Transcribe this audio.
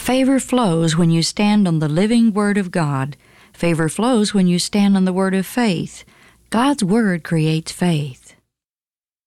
Favor flows when you stand on the living Word of God. Favor flows when you stand on the Word of faith. God's Word creates faith.